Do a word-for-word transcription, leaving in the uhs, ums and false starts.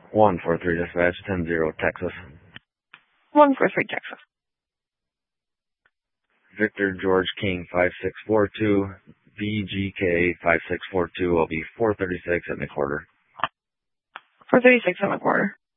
one four three dispatch, ten zero, Texas. one four three, Texas. Victor George King five six four two, V G K five six four two, will be four thirty-six at McWhorter. four thirty-six at McWhorter.